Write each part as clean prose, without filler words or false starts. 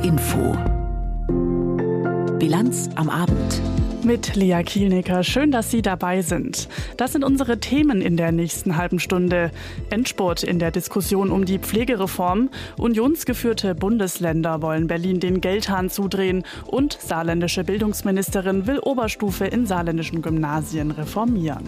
Info. Bilanz am Abend. Mit Lea Kielnecker. Schön, dass Sie dabei sind. Das sind unsere Themen in der nächsten halben Stunde. Endspurt in der Diskussion um die Pflegereform. Unionsgeführte Bundesländer wollen Berlin den Geldhahn zudrehen. Und saarländische Bildungsministerin will Oberstufe in saarländischen Gymnasien reformieren.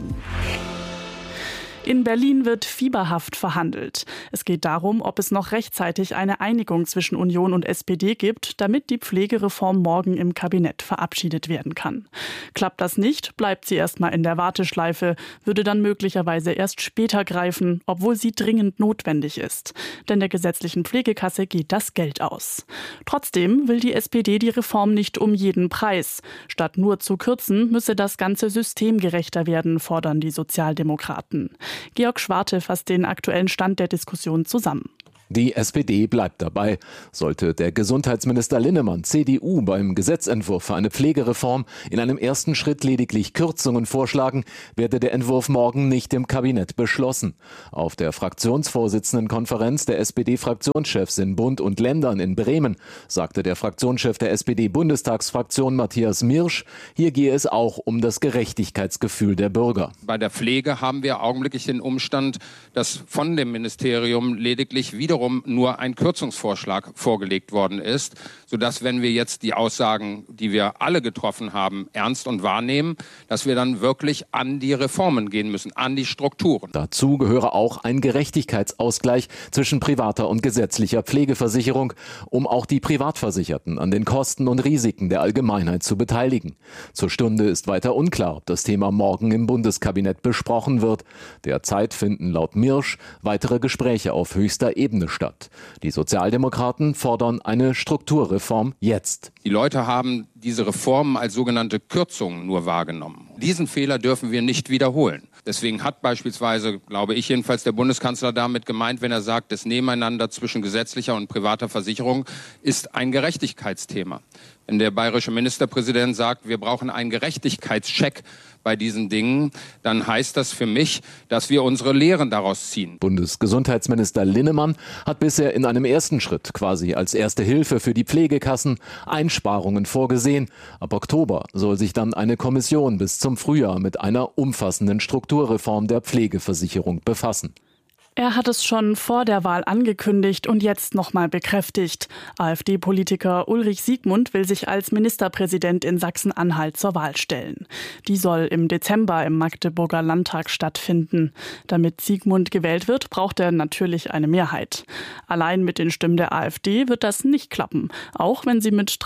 In Berlin wird fieberhaft verhandelt. Es geht darum, ob es noch rechtzeitig eine Einigung zwischen Union und SPD gibt, damit die Pflegereform morgen im Kabinett verabschiedet werden kann. Klappt das nicht, bleibt sie erstmal in der Warteschleife, würde dann möglicherweise erst später greifen, obwohl sie dringend notwendig ist. Denn der gesetzlichen Pflegekasse geht das Geld aus. Trotzdem will die SPD die Reform nicht um jeden Preis. Statt nur zu kürzen, müsse das ganze System gerechter werden, fordern die Sozialdemokraten. Georg Schwarte fasst den aktuellen Stand der Diskussion zusammen. Die SPD bleibt dabei. Sollte der Gesundheitsminister Linnemann, CDU, beim Gesetzentwurf für eine Pflegereform in einem ersten Schritt lediglich Kürzungen vorschlagen, werde der Entwurf morgen nicht im Kabinett beschlossen. Auf der Fraktionsvorsitzendenkonferenz der SPD-Fraktionschefs in Bund und Ländern in Bremen sagte der Fraktionschef der SPD-Bundestagsfraktion Matthias Mirsch, hier gehe es auch um das Gerechtigkeitsgefühl der Bürger. Bei der Pflege haben wir augenblicklich den Umstand, dass von dem Ministerium lediglich wiederum nur ein Kürzungsvorschlag vorgelegt worden ist, sodass, wenn wir jetzt die Aussagen, die wir alle getroffen haben, ernst und wahrnehmen, dass wir dann wirklich an die Reformen gehen müssen, an die Strukturen. Dazu gehöre auch ein Gerechtigkeitsausgleich zwischen privater und gesetzlicher Pflegeversicherung, um auch die Privatversicherten an den Kosten und Risiken der Allgemeinheit zu beteiligen. Zur Stunde ist weiter unklar, ob das Thema morgen im Bundeskabinett besprochen wird. Derzeit finden laut Mirsch weitere Gespräche auf höchster Ebene statt. Die Sozialdemokraten fordern eine Strukturreform jetzt. Die Leute haben diese Reformen als sogenannte Kürzungen nur wahrgenommen. Diesen Fehler dürfen wir nicht wiederholen. Deswegen hat beispielsweise, glaube ich jedenfalls, der Bundeskanzler damit gemeint, wenn er sagt, das Nebeneinander zwischen gesetzlicher und privater Versicherung ist ein Gerechtigkeitsthema. Wenn der bayerische Ministerpräsident sagt, wir brauchen einen Gerechtigkeitscheck bei diesen Dingen, dann heißt das für mich, dass wir unsere Lehren daraus ziehen. Bundesgesundheitsminister Linnemann hat bisher in einem ersten Schritt, quasi als erste Hilfe für die Pflegekassen, Einsparungen vorgesehen. Ab Oktober soll sich dann eine Kommission bis zum Frühjahr mit einer umfassenden Strukturreform der Pflegeversicherung befassen. Er hat es schon vor der Wahl angekündigt und jetzt nochmal bekräftigt. AfD-Politiker Ulrich Siegmund will sich als Ministerpräsident in Sachsen-Anhalt zur Wahl stellen. Die soll im Dezember im Magdeburger Landtag stattfinden. Damit Siegmund gewählt wird, braucht er natürlich eine Mehrheit. Allein mit den Stimmen der AfD wird das nicht klappen, auch wenn sie mit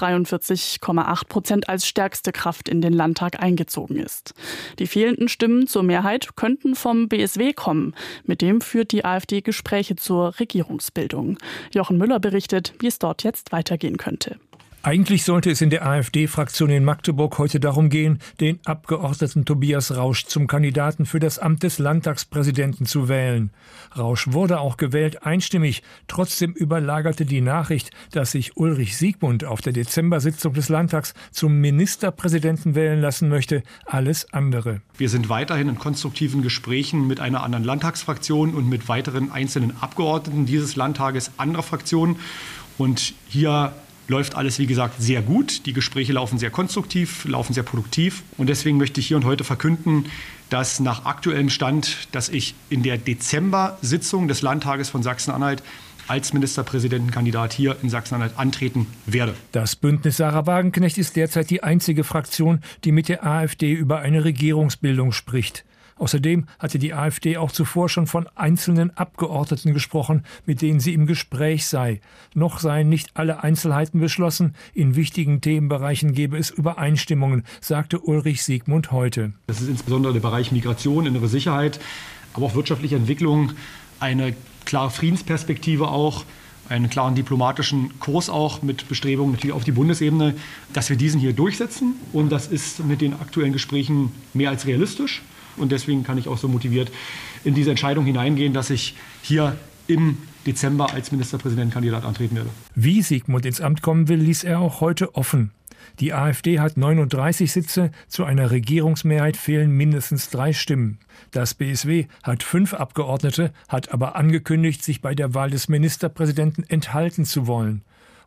43,8% als stärkste Kraft in den Landtag eingezogen ist. Die fehlenden Stimmen zur Mehrheit könnten vom BSW kommen. Mit dem führt die AfD Gespräche zur Regierungsbildung. Jochen Müller berichtet, wie es dort jetzt weitergehen könnte. Eigentlich sollte es in der AfD-Fraktion in Magdeburg heute darum gehen, den Abgeordneten Tobias Rausch zum Kandidaten für das Amt des Landtagspräsidenten zu wählen. Rausch wurde auch gewählt, einstimmig. Trotzdem überlagerte die Nachricht, dass sich Ulrich Siegmund auf der Dezember-Sitzung des Landtags zum Ministerpräsidenten wählen lassen möchte, alles andere. Wir sind weiterhin in konstruktiven Gesprächen mit einer anderen Landtagsfraktion und mit weiteren einzelnen Abgeordneten dieses Landtages anderer Fraktionen. Und hier läuft alles, wie gesagt, sehr gut. Die Gespräche laufen sehr konstruktiv, laufen sehr produktiv. Und deswegen möchte ich hier und heute verkünden, dass nach aktuellem Stand, dass ich in der Dezember-Sitzung des Landtages von Sachsen-Anhalt als Ministerpräsidentenkandidat hier in Sachsen-Anhalt antreten werde. Das Bündnis Sarah Wagenknecht ist derzeit die einzige Fraktion, die mit der AfD über eine Regierungsbildung spricht. Außerdem hatte die AfD auch zuvor schon von einzelnen Abgeordneten gesprochen, mit denen sie im Gespräch sei. Noch seien nicht alle Einzelheiten beschlossen. In wichtigen Themenbereichen gebe es Übereinstimmungen, sagte Ulrich Siegmund heute. Das ist insbesondere der Bereich Migration, innere Sicherheit, aber auch wirtschaftliche Entwicklung, eine klare Friedensperspektive auch, einen klaren diplomatischen Kurs auch mit Bestrebungen natürlich auf die Bundesebene, dass wir diesen hier durchsetzen. Und das ist mit den aktuellen Gesprächen mehr als realistisch. Und deswegen kann ich auch so motiviert in diese Entscheidung hineingehen, dass ich hier im Dezember als Ministerpräsidentenkandidat antreten werde. Wie Siegmund ins Amt kommen will, ließ er auch heute offen. Die AfD hat 39 Sitze, zu einer Regierungsmehrheit fehlen mindestens 3 Stimmen. Das BSW hat 5 Abgeordnete, hat aber angekündigt, sich bei der Wahl des Ministerpräsidenten enthalten zu wollen.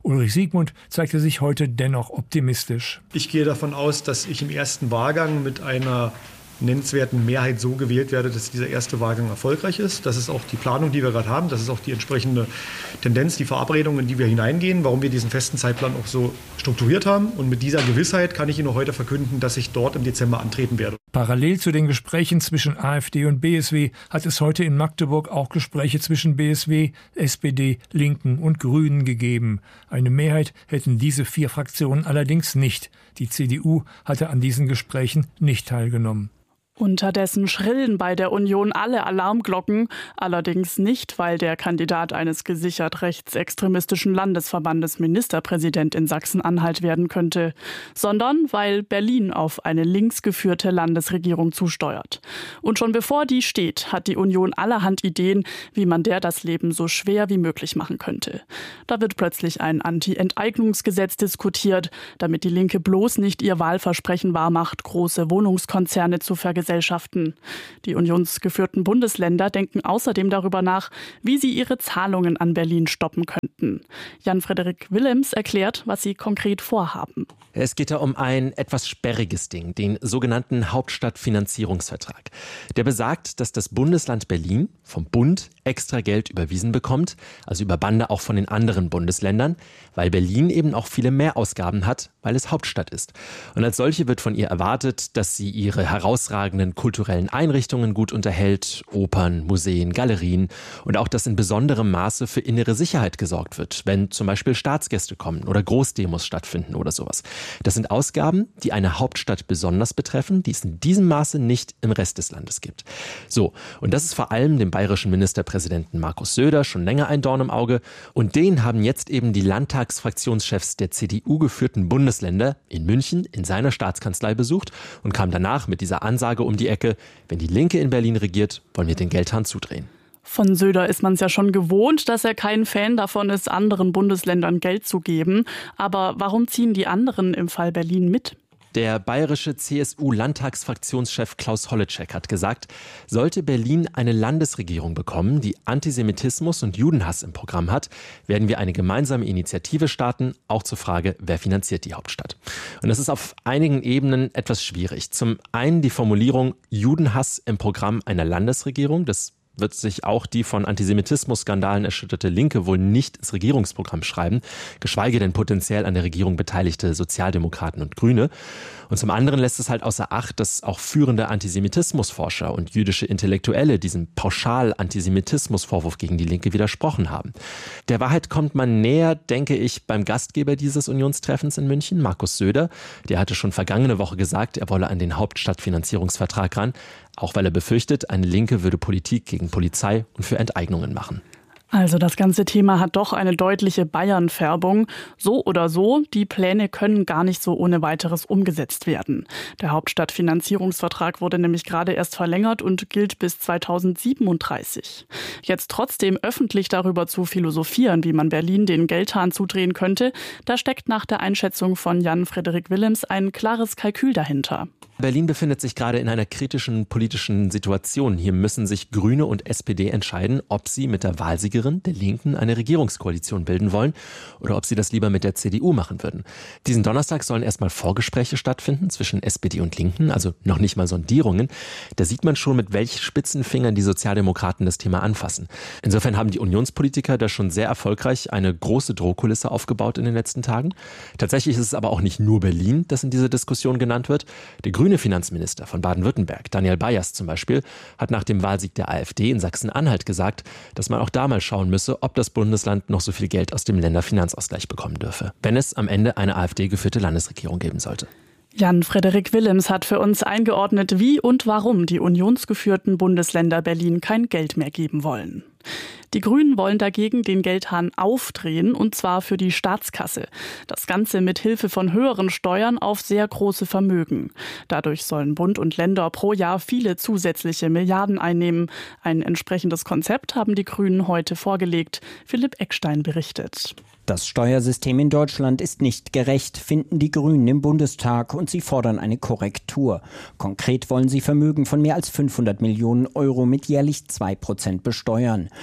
Ulrich Siegmund zeigte sich heute dennoch optimistisch. Ich gehe davon aus, dass ich im ersten Wahlgang mit einer nennenswerten Mehrheit so gewählt werde, dass dieser erste Wahlgang erfolgreich ist. Das ist auch die Planung, die wir gerade haben. Das ist auch die entsprechende Tendenz, die Verabredung, in die wir hineingehen, warum wir diesen festen Zeitplan auch so strukturiert haben. Und mit dieser Gewissheit kann ich Ihnen heute verkünden, dass ich dort im Dezember antreten werde. Parallel zu den Gesprächen zwischen AfD und BSW hat es heute in Magdeburg auch Gespräche zwischen BSW, SPD, Linken und Grünen gegeben. Eine Mehrheit hätten diese 4 Fraktionen allerdings nicht. Die CDU hatte an diesen Gesprächen nicht teilgenommen. Unterdessen schrillen bei der Union alle Alarmglocken, allerdings nicht, weil der Kandidat eines gesichert rechtsextremistischen Landesverbandes Ministerpräsident in Sachsen-Anhalt werden könnte, sondern weil Berlin auf eine linksgeführte Landesregierung zusteuert. Und schon bevor die steht, hat die Union allerhand Ideen, wie man der das Leben so schwer wie möglich machen könnte. Da wird plötzlich ein Anti-Enteignungsgesetz diskutiert, damit die Linke bloß nicht ihr Wahlversprechen wahrmacht, große Wohnungskonzerne zu vergesellschaften. Die unionsgeführten Bundesländer denken außerdem darüber nach, wie sie ihre Zahlungen an Berlin stoppen könnten. Jan-Frederik Willems erklärt, was sie konkret vorhaben. Es geht da um ein etwas sperriges Ding, den sogenannten Hauptstadtfinanzierungsvertrag. Der besagt, dass das Bundesland Berlin vom Bund extra Geld überwiesen bekommt, also über Bande auch von den anderen Bundesländern, weil Berlin eben auch viele Mehrausgaben hat, weil es Hauptstadt ist. Und als solche wird von ihr erwartet, dass sie ihre herausragenden kulturellen Einrichtungen gut unterhält, Opern, Museen, Galerien und auch, dass in besonderem Maße für innere Sicherheit gesorgt wird, wenn zum Beispiel Staatsgäste kommen oder Großdemos stattfinden oder sowas. Das sind Ausgaben, die eine Hauptstadt besonders betreffen, die es in diesem Maße nicht im Rest des Landes gibt. So, und das ist vor allem dem bayerischen Ministerpräsidenten Markus Söder schon länger ein Dorn im Auge. Und den haben jetzt eben die Landtagsfraktionschefs der CDU geführten Bundesländer in München in seiner Staatskanzlei besucht und kam danach mit dieser Ansage um die Ecke: Wenn die Linke in Berlin regiert, wollen wir den Geldhahn zudrehen. Von Söder ist man es ja schon gewohnt, dass er kein Fan davon ist, anderen Bundesländern Geld zu geben. Aber warum ziehen die anderen im Fall Berlin mit? Der bayerische CSU-Landtagsfraktionschef Klaus Holleczek hat gesagt, sollte Berlin eine Landesregierung bekommen, die Antisemitismus und Judenhass im Programm hat, werden wir eine gemeinsame Initiative starten, auch zur Frage, wer finanziert die Hauptstadt. Und das ist auf einigen Ebenen etwas schwierig. Zum einen die Formulierung Judenhass im Programm einer Landesregierung, das wird sich auch die von Antisemitismus-Skandalen erschütterte Linke wohl nicht ins Regierungsprogramm schreiben, geschweige denn potenziell an der Regierung beteiligte Sozialdemokraten und Grüne. Und zum anderen lässt es halt außer Acht, dass auch führende Antisemitismusforscher und jüdische Intellektuelle diesem Pauschal-Antisemitismusvorwurf gegen die Linke widersprochen haben. Der Wahrheit kommt man näher, denke ich, beim Gastgeber dieses Unionstreffens in München, Markus Söder. Der hatte schon vergangene Woche gesagt, er wolle an den Hauptstadtfinanzierungsvertrag ran, auch weil er befürchtet, eine Linke würde Politik gegen Polizei und für Enteignungen machen. Also das ganze Thema hat doch eine deutliche Bayern-Färbung. So oder so, die Pläne können gar nicht so ohne weiteres umgesetzt werden. Der Hauptstadtfinanzierungsvertrag wurde nämlich gerade erst verlängert und gilt bis 2037. Jetzt trotzdem öffentlich darüber zu philosophieren, wie man Berlin den Geldhahn zudrehen könnte, da steckt nach der Einschätzung von Jan-Frederik Willems ein klares Kalkül dahinter. Berlin befindet sich gerade in einer kritischen politischen Situation. Hier müssen sich Grüne und SPD entscheiden, ob sie mit der Wahlsiegerin, der Linken, eine Regierungskoalition bilden wollen oder ob sie das lieber mit der CDU machen würden. Diesen Donnerstag sollen erstmal Vorgespräche stattfinden zwischen SPD und Linken, also noch nicht mal Sondierungen. Da sieht man schon, mit welchen spitzen Fingern die Sozialdemokraten das Thema anfassen. Insofern haben die Unionspolitiker da schon sehr erfolgreich eine große Drohkulisse aufgebaut in den letzten Tagen. Tatsächlich ist es aber auch nicht nur Berlin, das in dieser Diskussion genannt wird. Der grüne Finanzminister von Baden-Württemberg, Daniel Bayers zum Beispiel, hat nach dem Wahlsieg der AfD in Sachsen-Anhalt gesagt, dass man auch da mal schauen müsse, ob das Bundesland noch so viel Geld aus dem Länderfinanzausgleich bekommen dürfe, wenn es am Ende eine AfD-geführte Landesregierung geben sollte. Jan-Frederik Willems hat für uns eingeordnet, wie und warum die unionsgeführten Bundesländer Berlin kein Geld mehr geben wollen. Die Grünen wollen dagegen den Geldhahn aufdrehen, und zwar für die Staatskasse. Das Ganze mit Hilfe von höheren Steuern auf sehr große Vermögen. Dadurch sollen Bund und Länder pro Jahr viele zusätzliche Milliarden einnehmen. Ein entsprechendes Konzept haben die Grünen heute vorgelegt. Philipp Eckstein berichtet. Das Steuersystem in Deutschland ist nicht gerecht, finden die Grünen im Bundestag, und sie fordern eine Korrektur. Konkret wollen sie Vermögen von mehr als 500 Millionen Euro mit jährlich 2% besteuern. Für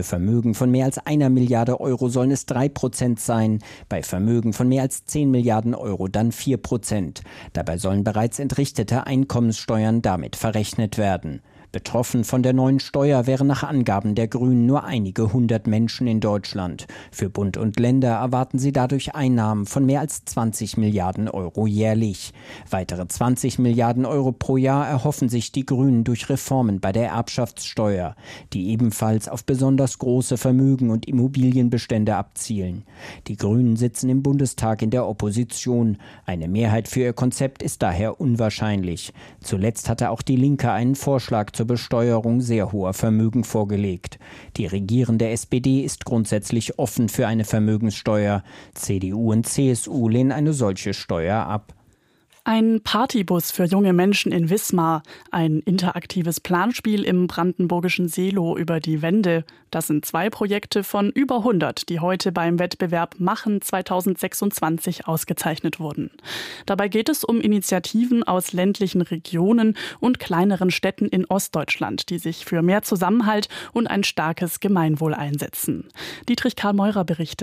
Bei Vermögen von mehr als 1 Milliarde Euro sollen es 3% sein, bei Vermögen von mehr als 10 Milliarden Euro dann 4%. Dabei sollen bereits entrichtete Einkommenssteuern damit verrechnet werden. Betroffen von der neuen Steuer wären nach Angaben der Grünen nur einige hundert Menschen in Deutschland. Für Bund und Länder erwarten sie dadurch Einnahmen von mehr als 20 Milliarden Euro jährlich. Weitere 20 Milliarden Euro pro Jahr erhoffen sich die Grünen durch Reformen bei der Erbschaftssteuer, die ebenfalls auf besonders große Vermögen und Immobilienbestände abzielen. Die Grünen sitzen im Bundestag in der Opposition. Eine Mehrheit für ihr Konzept ist daher unwahrscheinlich. Zuletzt hatte auch die Linke einen Vorschlag zur Besteuerung sehr hoher Vermögen vorgelegt. Die regierende SPD ist grundsätzlich offen für eine Vermögenssteuer. CDU und CSU lehnen eine solche Steuer ab. Ein Partybus für junge Menschen in Wismar, ein interaktives Planspiel im brandenburgischen Seelow über die Wende. Das sind 2 Projekte von über 100, die heute beim Wettbewerb Machen 2026 ausgezeichnet wurden. Dabei geht es um Initiativen aus ländlichen Regionen und kleineren Städten in Ostdeutschland, die sich für mehr Zusammenhalt und ein starkes Gemeinwohl einsetzen. Dietrich Karl Meurer berichtet.